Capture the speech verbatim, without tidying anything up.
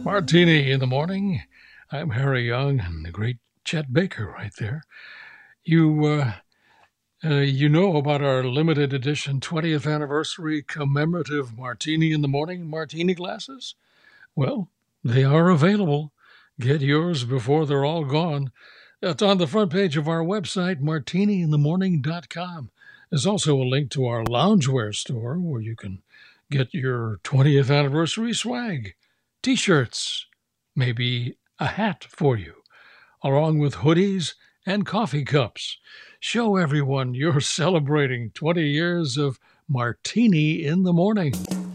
Martini in the morning. I'm Harry Young and the great Chet Baker right there. You, uh, uh, you know about our limited edition twentieth anniversary commemorative Martini in the morning martini glasses? Well, they are available. Get yours before they're all gone. It's on the front page of our website, martini in the morning dot com. There's also a link to our loungewear store where you can get your twentieth anniversary swag. T-shirts, maybe a hat for you, along with hoodies and coffee cups. Show everyone you're celebrating twenty years of Martini in the Morning.